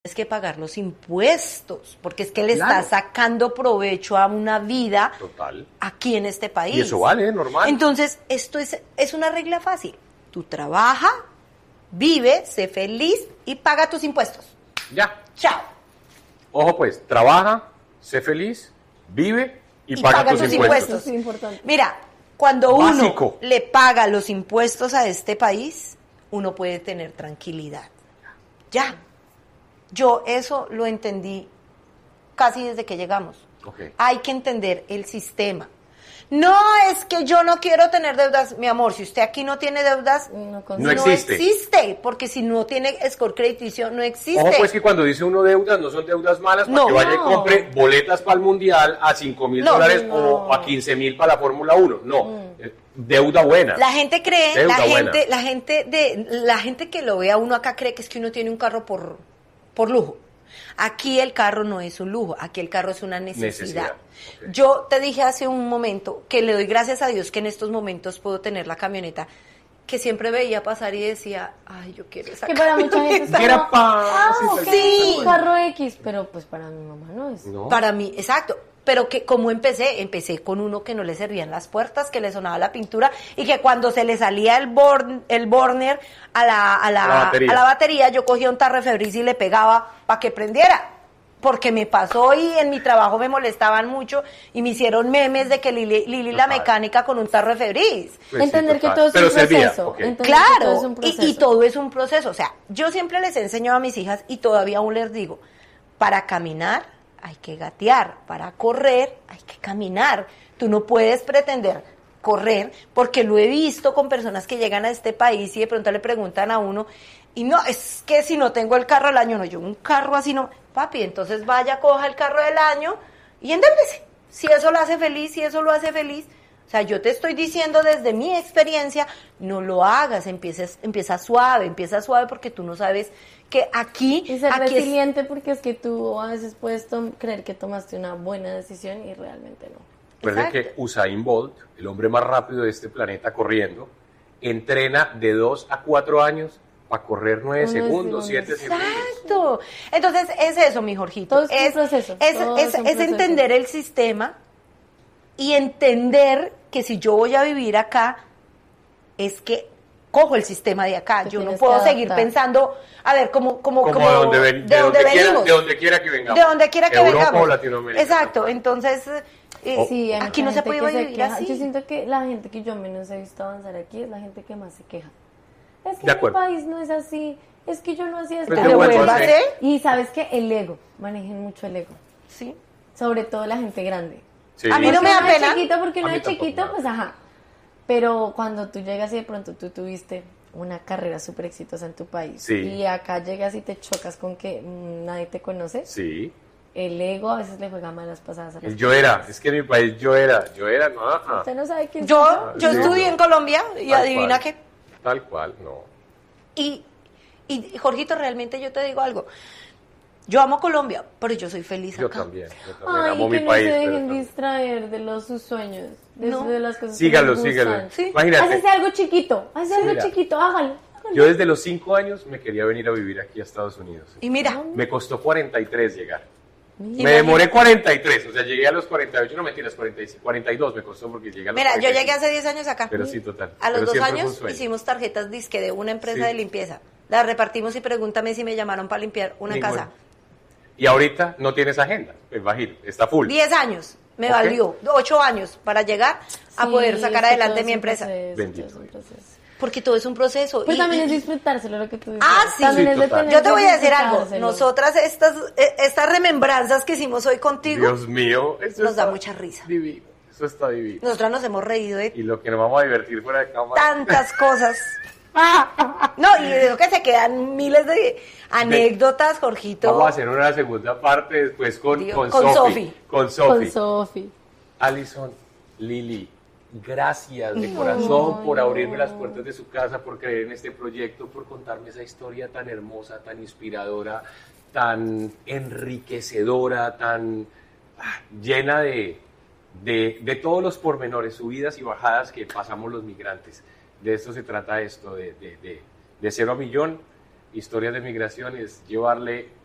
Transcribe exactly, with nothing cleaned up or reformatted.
tienes que pagar los impuestos, porque es que le Claro. estás sacando provecho a una vida Total. aquí en este país. Y eso vale, normal. Entonces, esto es, es una regla fácil. Tú trabaja, vive, sé feliz y paga tus impuestos. Ya. Chao. Ojo pues, trabaja, sé feliz, vive y, Y paga, paga tus tus impuestos. impuestos. Eso es importante. Mira, cuando Básico. uno le paga los impuestos a este país, uno puede tener tranquilidad. Ya. Yo eso lo entendí casi desde que llegamos. Ok. Hay que entender el sistema. No es que yo no quiero tener deudas, mi amor, si usted aquí no tiene deudas, No, No existe. existe, porque si no tiene score crediticio, no existe. Ojo pues que cuando dice uno deudas, no son deudas malas para No. que vaya y No. compre boletas para el Mundial a cinco mil No, dólares no. o a quince mil para la Fórmula uno. No, eh, deuda buena. La gente cree, Deuda la buena. gente, la gente de, la gente que lo ve a uno acá cree que es que uno tiene un carro por, por lujo. Aquí el carro no es un lujo, aquí el carro es una necesidad. Necesidad, ok. Yo te dije hace un momento que le doy gracias a Dios que en estos momentos puedo tener la camioneta que siempre veía pasar y decía, ay, yo quiero esa Que para mucha gente camioneta. es Era como, pa- ah, sí, ok, sí. un carro X, pero pues para mi mamá no es. No. Para mí, exacto. Pero que como empecé, empecé con uno que no le servían las puertas, que le sonaba la pintura y que cuando se le salía el born, el burner a la, a la, La batería. a la batería, yo cogía un tarro de Febreze y le pegaba para que prendiera. Porque me pasó y en mi trabajo me molestaban mucho y me hicieron memes de que Lili, Lili la Total. mecánica con un tarro de Febreze. Pues sí, Entender que total. todo es Pero un servía, proceso. ok. Entender que todo Claro, es un y, proceso. y todo es un proceso. O sea, yo siempre les he enseñado a mis hijas y todavía aún les digo, para caminar hay que gatear, para correr hay que caminar. Tú no puedes pretender correr, porque lo he visto con personas que llegan a este país y de pronto le preguntan a uno, y no, es que si no tengo el carro del año, no, yo un carro así no, papi, entonces vaya, coja el carro del año y endéudese. Si eso lo hace feliz, si eso lo hace feliz. O sea, yo te estoy diciendo desde mi experiencia, no lo hagas, empieces, empieza suave, empieza suave porque tú no sabes que aquí, Y ser aquí es- resiliente porque es que tú a veces puedes tom- creer que tomaste una buena decisión y realmente no. Recuerden Exacto. que Usain Bolt, el hombre más rápido de este planeta corriendo, entrena de dos a cuatro años para correr nueve Nueve segundos, segundos. siete segundos. Exacto. Entonces, es eso, mi Jorgito. Todo es un es, proceso, Es, todo es- es un es proceso. entender el sistema y entender que si yo voy a vivir acá, es que cojo el sistema de acá. Te Yo no tienes puedo que seguir adaptar. pensando, a ver, como, como, Como, como de donde, ven- de de donde donde quiera, venimos. de donde quiera que vengamos. De donde quiera que Europa vengamos. o Latinoamérica. Exacto. tal cual. Entonces, eh, Sí, hay aquí mucha no se gente puede que vivir queja. así. Yo siento que la gente que yo menos he visto avanzar aquí es la gente que más se queja. Es que De mi acuerdo. país no es así, es que yo no hacía esto. Pues Pero bueno, vuelva a sí. ser. Y sabes que el ego, manejen mucho el ego, Sí. sobre todo la gente grande. Sí. A mí no me da Porque uno pena. es chiquito, porque A uno mí es tampoco, chiquito, no. pues ajá. Pero cuando tú llegas y de pronto tú tuviste una carrera súper exitosa en tu país Sí. y acá llegas y te chocas con que mm, nadie te conoce, Sí. el ego a veces le juega malas pasadas a las El yo era, es que en mi país yo era, yo era, no, ajá. Usted no sabe quién Yo, soy yo Sí, estudié no. en Colombia y Tal adivina cual. qué. Tal cual, no. Y, y Jorgito, realmente yo te digo algo. Yo amo Colombia, pero yo soy feliz Yo acá. también, yo también Ay, amo que mi no país. se pero dejen también. distraer de los sus sueños, de, No. de las cosas Sígalo, que les sígalo. gustan. Sí. Imagínate, Hácese algo chiquito, hácese algo Mira. chiquito, hágalo. hágalo. yo desde los cinco años me quería venir a vivir aquí a Estados Unidos. Y mira, Me costó cuarenta y tres llegar. Imagínate. Me demoré cuarenta y tres, o sea, llegué a los cuarenta y ocho, no mentiras, cuarenta y cinco, cuarenta y dos me costó porque llegué a los mira, yo cuarenta y llegué cinco. hace diez años acá. Pero sí, total. A los Pero dos siempre fue un años sueño. hicimos tarjetas disque de una empresa Sí. de limpieza. Las repartimos y pregúntame si me llamaron para limpiar una Ninguna. casa. Y ahorita no tienes agenda, pues imagínate, está full. Diez años me Ok. valió, ocho años para llegar a Sí, poder sacar es que adelante todo mi es un empresa. proceso, Bendito todo es un Dios. proceso. Porque todo es un proceso. Pero Y- también y- es disfrutárselo lo que tú dices. Ah, sí. También Sí, es de total. tener Yo te que voy a decir algo. disfrutárselo. Nosotras, estas, eh, estas remembranzas que hicimos hoy contigo, Dios mío, eso nos está da mucha risa. divino, eso está divino. nosotras nos hemos reído de Y lo que nos vamos a divertir fuera de cámara. tantas cosas. No, y de eso que se quedan miles de anécdotas, Jorgito. Vamos a hacer una segunda parte después con, Dios, con, con Sofi. Sofi. Con Con Sofi. Sofi. Alison, Lili, gracias de corazón por abrirme las puertas de su casa, por creer en este proyecto, por contarme esa historia tan hermosa, tan inspiradora, tan enriquecedora, tan ah, llena de, de, de todos los pormenores, subidas y bajadas que pasamos los migrantes. De esto se trata esto, de, de, de, de cero a millón. Historias de migración es llevarle